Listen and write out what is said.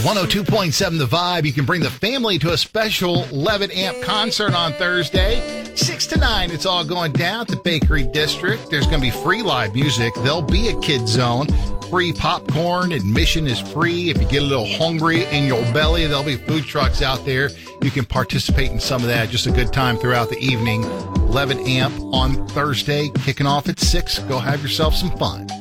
102.7 The Vibe. You can bring the family to a special 11 Amp concert on Thursday. 6 to 9, it's all going down at the Bakery District. There's going to be free live music. There'll be a kid zone. Free popcorn. Admission is free. If you get a little hungry in your belly, there'll be food trucks out there. You can participate in some of that. Just a good time throughout the evening. 11 Amp on Thursday, kicking off at 6. Go have yourself some fun.